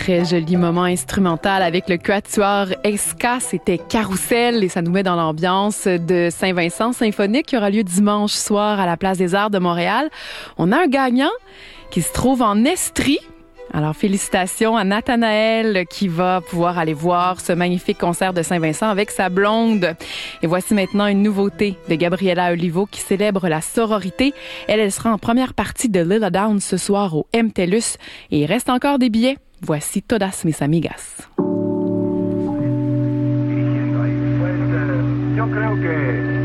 très joli moment instrumental avec le quatuor Esca. C'était Carousel et ça nous met dans l'ambiance de Saint-Vincent symphonique qui aura lieu dimanche soir à la Place des Arts de Montréal. On a un gagnant qui se trouve en Estrie. Alors, félicitations à Nathanaël qui va pouvoir aller voir ce magnifique concert de Saint-Vincent avec sa blonde. Et voici maintenant une nouveauté de Gabriela Olivo qui célèbre la sororité. Elle sera en première partie de Lila Downs ce soir au MTELUS et il reste encore des billets. Voici Todas mis amigas. Yo creo que